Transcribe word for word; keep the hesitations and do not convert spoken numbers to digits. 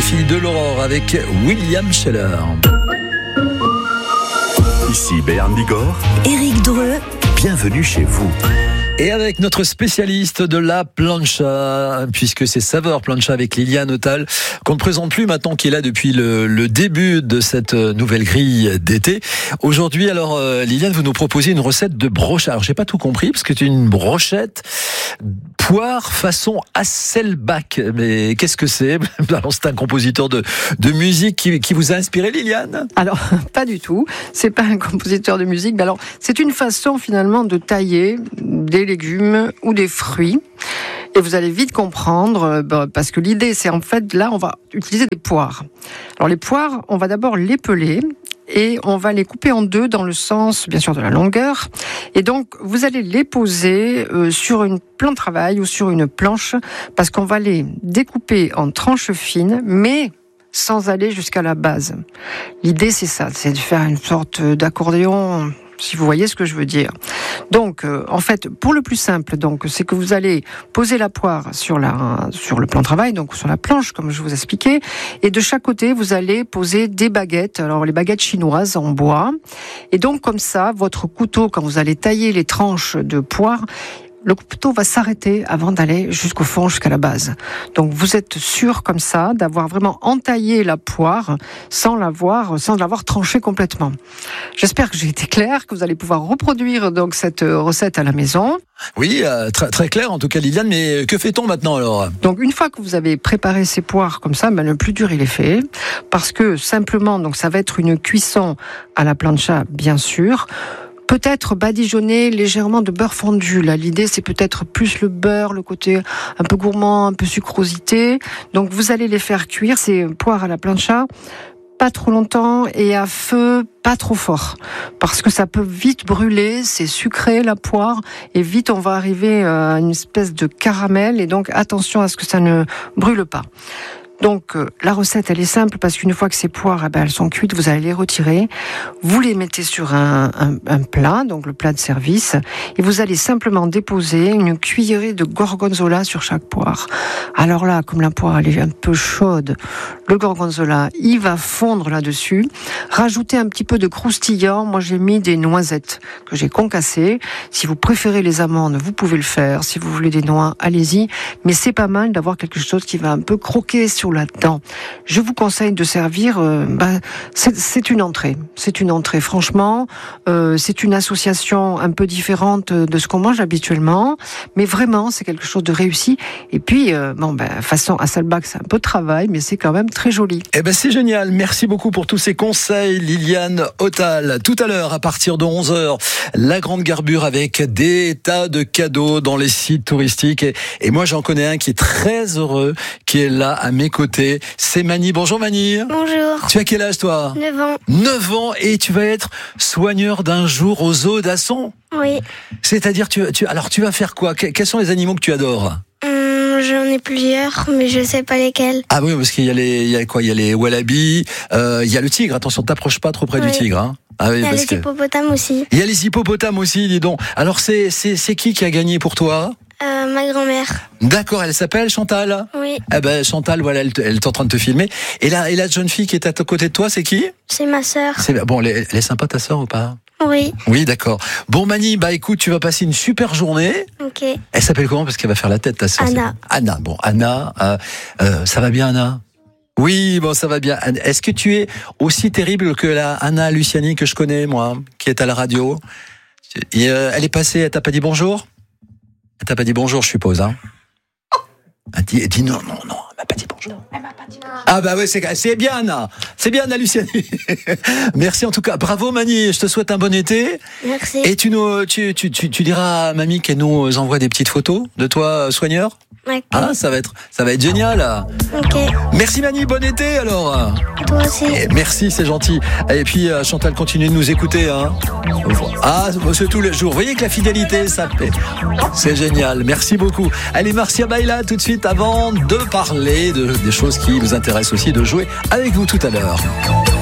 filles de l'Aurore avec William Scheller. Ici Béarn Bigorre, Éric Dreux, bienvenue chez vous. Et avec notre spécialiste de la plancha, puisque c'est Saveurs Plancha avec Liliane Autal, qu'on ne présente plus maintenant, qui est là depuis le, le début de cette nouvelle grille d'été. Aujourd'hui, alors, euh, Liliane, vous nous proposez une recette de brochette. Alors, j'ai pas tout compris, parce que c'est une brochette poire façon Hasselback. Mais qu'est-ce que c'est? Alors, c'est un compositeur de, de musique qui, qui vous a inspiré, Liliane? Alors, pas du tout. C'est pas un compositeur de musique. Mais alors, c'est une façon, finalement, de tailler des légumes ou des fruits. Et vous allez vite comprendre, parce que l'idée, c'est en fait, là, on va utiliser des poires. Alors, les poires, on va d'abord les peler et on va les couper en deux dans le sens, bien sûr, de la longueur. Et donc, vous allez les poser euh, sur une plan de travail ou sur une planche, parce qu'on va les découper en tranches fines, mais sans aller jusqu'à la base. L'idée, c'est ça, c'est de faire une sorte d'accordéon, si vous voyez ce que je veux dire. Donc, euh, en fait, pour le plus simple, donc, c'est que vous allez poser la poire sur la, sur le plan de travail, donc sur la planche, comme je vous expliquais, et de chaque côté, vous allez poser des baguettes, alors les baguettes chinoises en bois, et donc comme ça, votre couteau, quand vous allez tailler les tranches de poire, le couteau va s'arrêter avant d'aller jusqu'au fond, jusqu'à la base. Donc vous êtes sûr comme ça d'avoir vraiment entaillé la poire sans l'avoir, sans l'avoir tranchée complètement. J'espère que j'ai été claire, que vous allez pouvoir reproduire donc cette recette à la maison. Oui, euh, très, très clair en tout cas, Liliane, mais que fait-on maintenant alors? Donc une fois que vous avez préparé ces poires comme ça, ben, le plus dur il est fait, parce que simplement, donc ça va être une cuisson à la plancha bien sûr. Peut-être badigeonner légèrement de beurre fondu. Là, l'idée, c'est peut-être plus le beurre, le côté un peu gourmand, un peu sucrosité. Donc, vous allez les faire cuire, ces poires à la plancha, pas trop longtemps et à feu pas trop fort. Parce que ça peut vite brûler, c'est sucré, la poire, et vite, on va arriver à une espèce de caramel. Et donc, attention à ce que ça ne brûle pas. Donc euh, la recette elle est simple parce qu'une fois que ces poires eh ben, elles sont cuites, vous allez les retirer, vous les mettez sur un, un, un plat, donc le plat de service, et vous allez simplement déposer une cuillerée de gorgonzola sur chaque poire. Alors là, comme la poire elle est un peu chaude, le gorgonzola il va fondre là-dessus. Rajoutez un petit peu de croustillant. Moi j'ai mis des noisettes que j'ai concassées. Si vous préférez les amandes, vous pouvez le faire. Si vous voulez des noix, allez-y. Mais c'est pas mal d'avoir quelque chose qui va un peu croquer sur là-dedans. Je vous conseille de servir, euh, bah, c'est, c'est une entrée. C'est une entrée, franchement. Euh, c'est une association un peu différente de ce qu'on mange habituellement, mais vraiment, c'est quelque chose de réussi. Et puis, euh, bon, ben, façon Hasselback, c'est un peu de travail, mais c'est quand même très joli. Eh ben, c'est génial. Merci beaucoup pour tous ces conseils, Liliane Autal. Tout à l'heure, à partir de onze heures, la grande garbure avec des tas de cadeaux dans les sites touristiques. Et, et moi, j'en connais un qui est très heureux, qui est là à mes côté, c'est Mani. Bonjour Mani. Bonjour. Tu as quel âge toi? neuf ans. neuf ans et tu vas être soigneur d'un jour au zoo d'Asson? Oui. C'est-à-dire, tu, tu, alors tu vas faire quoi? Quels sont les animaux que tu adores? Hum, j'en ai plusieurs, mais je sais pas lesquels. Ah oui, parce qu'il y a les, il y a quoi? Il y a les wallabies, euh, il y a le tigre. Attention, t'approches pas trop près oui. du tigre, hein. Ah oui, il y a parce les que... hippopotames aussi. Il y a les hippopotames aussi, dis donc. Alors c'est, c'est, c'est qui qui a gagné pour toi? Euh, ma grand-mère. D'accord, elle s'appelle Chantal? Oui. Eh ben Chantal, voilà, elle, elle est en train de te filmer. Et là, et la jeune fille qui est à côté de toi, c'est qui? C'est ma sœur. C'est bon, elle est, elle est sympa ta sœur ou pas? Oui. Oui, d'accord. Bon Mani, bah écoute, tu vas passer une super journée. Ok. Elle s'appelle comment? Parce qu'elle va faire la tête ta sœur. Anna. Anna. Bon, Anna, euh, euh, ça va bien Anna? Oui, bon, ça va bien. Est-ce que tu es aussi terrible que la Anna Luciani que je connais, moi, qui est à la radio? Et, euh, elle est passée, elle t'a pas dit bonjour? Elle t'a pas dit bonjour, je suppose, hein? Elle dit, elle dit non, non, non, elle m'a pas dit bonjour. Non, elle m'a pas dit bonjour. Ah bah ouais, c'est, c'est bien Anna. C'est bien Anna Luciani. Merci en tout cas. Bravo Mani, je te souhaite un bon été. Merci. Et tu nous, tu, tu, tu, tu diras à mamie qu'elle nous envoie des petites photos de toi, soigneur? Okay. Ah, ça va être, ça va être génial. Ok. Merci Mani, bon été alors. Toi aussi. Et merci, c'est gentil. Et puis Chantal, continue de nous écouter, hein. Ah, c'est tous les jours. Vous voyez que la fidélité, ça fait. C'est génial. Merci beaucoup. Allez, Marcia Baila tout de suite avant de parler de des choses qui vous intéressent aussi, de jouer avec vous tout à l'heure.